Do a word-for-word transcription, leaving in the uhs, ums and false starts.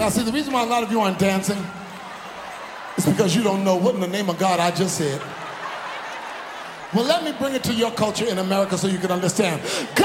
Now, see, the reason why a lot of you aren't dancing is because you don't know what in the name of God I just said. Well, let me bring it to your culture in America so you can understand.